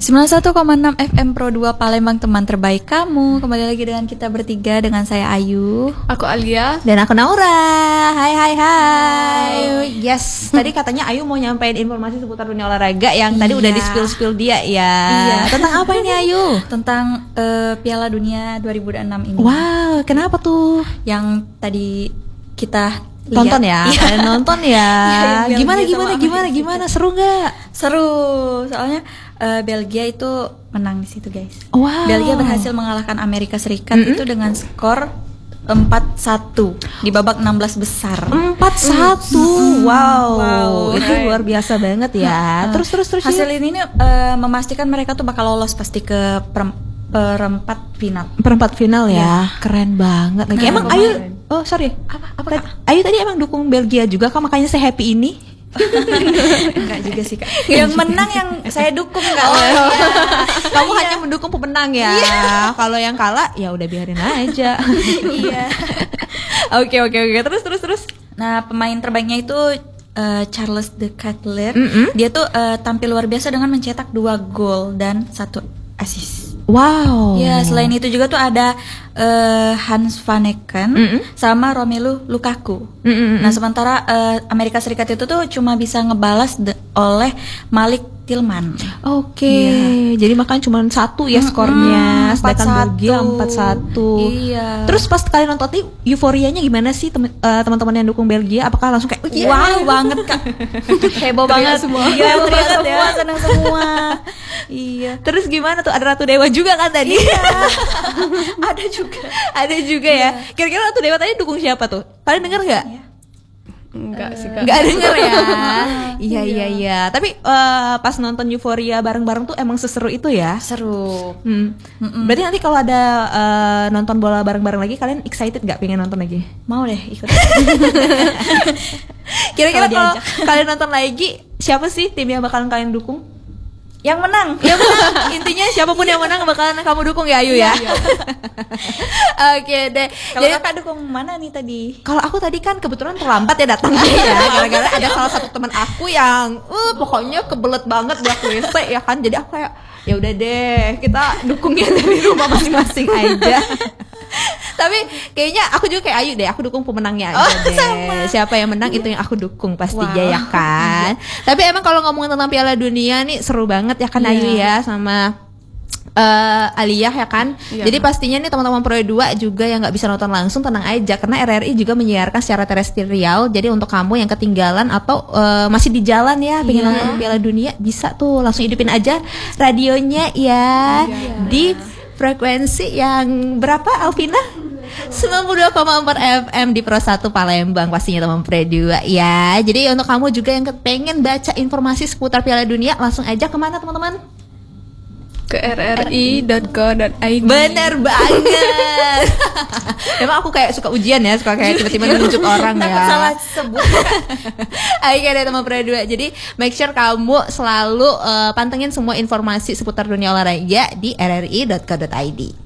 91,6 FM Pro 2 Palembang, teman terbaik kamu. Kembali lagi dengan kita bertiga, dengan saya Ayu, aku Alia, dan aku Naura. Hai. Yes, tadi katanya Ayu mau nyampein informasi seputar dunia olahraga yang tadi udah di-spill dia ya. Iya. Tentang apa ini Ayu? Tentang Piala Dunia 2006 ini. Wow, kenapa tuh? Yang tadi kita tonton ya? Kalian nonton ya? Ya, Gimana? Seru nggak? Seru, soalnya Belgia itu menang di situ guys. Wow. Belgia berhasil mengalahkan Amerika Serikat itu dengan skor 4-1 di babak 16 besar. 4-1. Wow. Itu luar biasa banget ya. Terus hasil ini memastikan mereka tuh bakal lolos pasti ke perempat final ya. Keren banget. Nah, emang Ayu apa Ayu tadi emang dukung Belgia juga kah, makanya saya happy ini? Enggak juga sih Kak. Yang menang yang saya dukung Kak. Kamu hanya mendukung pemenang ya. Kalau yang kalah ya udah biarin aja. Iya. Oke. Terus. Nah, pemain terbaiknya itu Charles de Ketelaere. Dia tuh tampil luar biasa dengan mencetak 2 gol dan 1 assist. Wow. Ya, selain itu juga tuh ada Hans van Eycken sama Romelu Lukaku. Nah, sementara Amerika Serikat itu tuh cuma bisa ngebalas oleh Malik Tillman. Oke. Jadi makanya cuma 1 ya skornya. Sedangkan Belgia 4-1. Iya. Terus pas kalian nonton tadi euforianya gimana sih teman-teman yang dukung Belgia? Apakah langsung kayak wow banget Kak. Heboh banget semua. Iya, teriak semua, senang semua. Iya. Terus gimana tuh, ada Ratu Dewa juga kan tadi? Iya. Ada juga ya. Kira-kira Ratu Dewa tadi dukung siapa tuh? Kalian denger nggak? Enggak sih Kak. Enggak denger ya. Iya. Tapi pas nonton Euphoria bareng-bareng tuh emang seseru itu ya? Seru. Berarti nanti kalau ada nonton bola bareng-bareng lagi, kalian excited nggak pengen nonton lagi? Mau deh ikut. Kira-kira kalau kalian nonton lagi, siapa sih tim yang bakalan kalian dukung? Yang menang. Intinya siapapun yang menang bakalan kamu dukung ya Ayu ya. Oke deh. Kalau Kakak dukung mana nih tadi? Kalau aku tadi kan kebetulan terlambat ya datangnya ya. Gara-gara ada salah satu teman aku yang pokoknya kebelet banget buat WC ya kan. Jadi aku kayak ya udah deh, kita dukungnya dari rumah masing-masing aja. Tapi kayaknya aku juga kayak Ayu deh, aku dukung pemenangnya aja deh. Sama. Siapa yang menang itu yang aku dukung pastinya ya kan. Tapi emang kalau ngomongin tentang Piala Dunia nih seru banget ya kan Ayu ya sama Aliyah ya kan. Jadi pastinya nih teman-teman Pro 2 juga yang nggak bisa nonton langsung, tenang aja karena RRI juga menyiarkan secara terestrial. Jadi untuk kamu yang ketinggalan atau masih di jalan ya pengen nonton Piala Dunia, bisa tuh langsung hidupin aja radionya ya di frekuensi yang berapa Alvina? 92,4 FM di Pro 1 Palembang pastinya teman Pro 2 ya. Jadi untuk kamu juga yang pengen baca informasi seputar Piala Dunia, langsung aja kemana teman-teman? Ke rri.co.id. Bener banget. Emang aku kayak suka ujian ya, suka kayak tiba-tiba nunjuk orang ya. Salah sebut. Oke deh teman Pro 2. Jadi make sure kamu selalu pantengin semua informasi seputar dunia olahraga di rri.co.id.